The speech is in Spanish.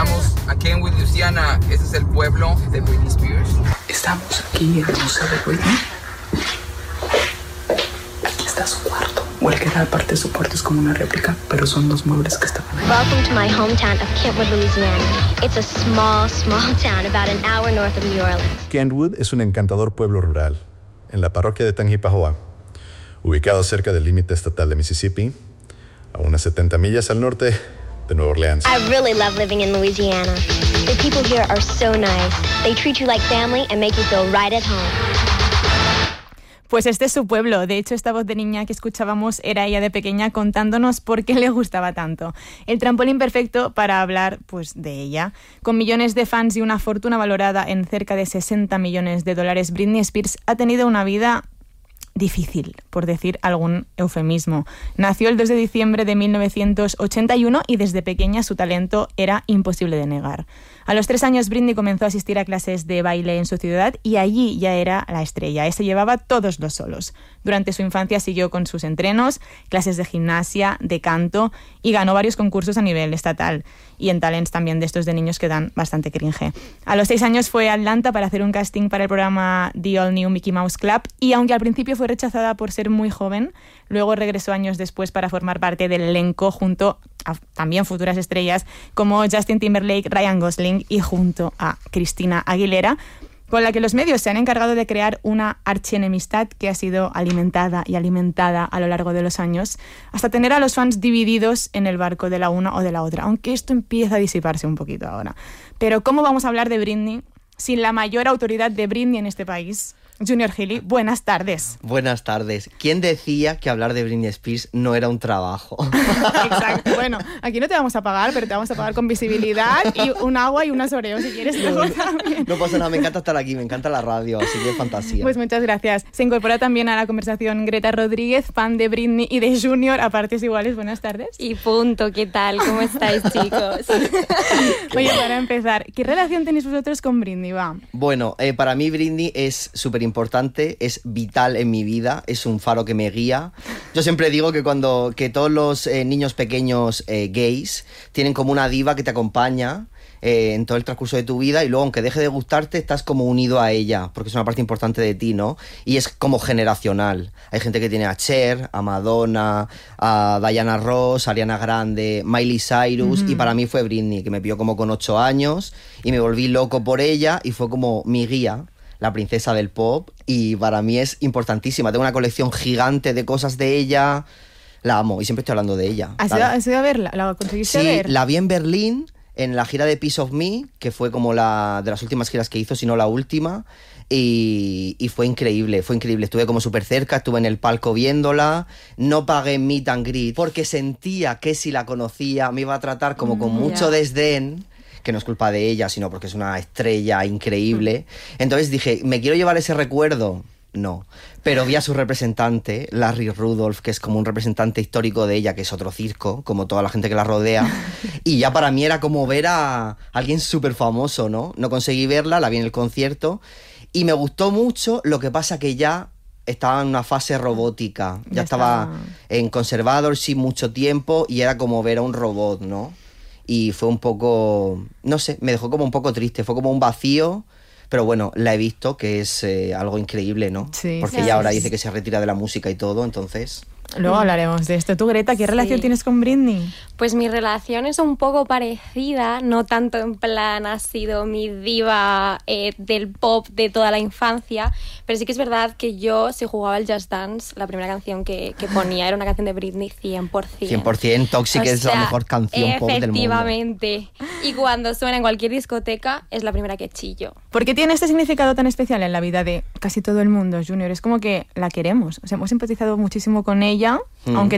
Estamos aquí en Louisiana, ese es el pueblo de Britney Spears. Estamos aquí en el Museo de Britney. Aquí está su cuarto. O el que da parte de su cuarto es como una réplica, pero son los muebles que estaban ahí. Welcome to my hometown of Kentwood, Louisiana. It's a small town about an hour north of New Orleans. Kentwood es un encantador pueblo rural en la parroquia de Tangipahoa, ubicado cerca del límite estatal de Mississippi, a unas 70 millas al norte de Nueva Orleans. I really love living in Louisiana. The people here are so nice. They treat you like family and make you feel right at home. Pues este es su pueblo. De hecho, esta voz de niña que escuchábamos era ella de pequeña contándonos por qué le gustaba tanto. El trampolín perfecto para hablar pues, de ella. Con millones de fans y una fortuna valorada en cerca de $60 millones, Britney Spears ha tenido una vida difícil, por decir algún eufemismo. Nació el 2 de diciembre de 1981 y desde pequeña su talento era imposible de negar. A los 3 años Britney comenzó a asistir a clases de baile en su ciudad y allí ya era la estrella. Se llevaba todos los solos. Durante su infancia siguió con sus entrenos, clases de gimnasia, de canto y ganó varios concursos a nivel estatal y en talents también de estos de niños que dan bastante cringe. A los 6 años fue a Atlanta para hacer un casting para el programa The All New Mickey Mouse Club y aunque al principio fue rechazada por ser muy joven, luego regresó años después para formar parte del elenco junto a también futuras estrellas como Justin Timberlake, Ryan Gosling y junto a Christina Aguilera, con la que los medios se han encargado de crear una archienemistad que ha sido alimentada y alimentada a lo largo de los años, hasta tener a los fans divididos en el barco de la una o de la otra, aunque esto empieza a disiparse un poquito ahora. Pero ¿cómo vamos a hablar de Britney sin la mayor autoridad de Britney en este país? Junior Gili, buenas tardes. Buenas tardes. ¿Quién decía que hablar de Britney Spears no era un trabajo? Exacto. Bueno, aquí no te vamos a pagar, pero te vamos a pagar con visibilidad y un agua y unas Oreos si quieres luego también. No pasa nada, me encanta estar aquí, me encanta la radio, así que fantasía. Pues muchas gracias. Se incorpora también a la conversación Greta Rodríguez, fan de Britney y de Junior a partes iguales. Buenas tardes. Y punto, ¿qué tal? ¿Cómo estáis, chicos? Oye, para empezar, ¿qué relación tenéis vosotros con Britney? Va. Bueno, para mí Britney es súper importante, es vital en mi vida, es un faro que me guía. Yo siempre digo que todos los niños pequeños gays tienen como una diva que te acompaña en todo el transcurso de tu vida y luego aunque deje de gustarte estás como unido a ella porque es una parte importante de ti, ¿no? Y es como generacional. Hay gente que tiene a Cher, a Madonna, a Diana Ross, a Ariana Grande, Miley Cyrus y para mí fue Britney, que me pilló como con 8 años y me volví loco por ella y fue como mi guía, la princesa del pop, y para mí es importantísima. Tengo una colección gigante de cosas de ella, la amo y siempre estoy hablando de ella. ¿Has ido a verla? ¿La conseguiste ver? Sí, la vi en Berlín en la gira de Piece of Me, que fue como la de las últimas giras que hizo, si no la última, y fue increíble. Estuve como súper cerca, estuve en el palco viéndola, no pagué meet and greet, porque sentía que si la conocía me iba a tratar como con mucho desdén, que no es culpa de ella, sino porque es una estrella increíble. Entonces dije, ¿me quiero llevar ese recuerdo? No, pero vi a su representante, Larry Rudolph, que es como un representante histórico de ella, que es otro circo, como toda la gente que la rodea, y ya para mí era como ver a alguien súper famoso, ¿no? No conseguí verla, la vi en el concierto, y me gustó mucho, lo que pasa que ya estaba en una fase robótica, ya estaba en conservadorship mucho tiempo, y era como ver a un robot, ¿no? Y fue un poco, no sé, me dejó como un poco triste, fue como un vacío. Pero bueno, la he visto, que es algo increíble, ¿no? Sí. Porque ella ahora dice que se retira de la música y todo, entonces... Luego hablaremos de esto. Tú, Greta, ¿qué relación tienes con Britney? Pues mi relación es un poco parecida, no tanto en plan ha sido mi diva del pop de toda la infancia, pero sí que es verdad que yo, si jugaba al Just Dance, la primera canción que ponía era una canción de Britney 100%. 100%, Toxic es la mejor canción pop del mundo. Efectivamente. Y cuando suena en cualquier discoteca, es la primera que chillo. ¿Por qué tiene este significado tan especial en la vida de casi todo el mundo, Junior? Es como que la queremos. O sea, hemos empatizado muchísimo con ella, aunque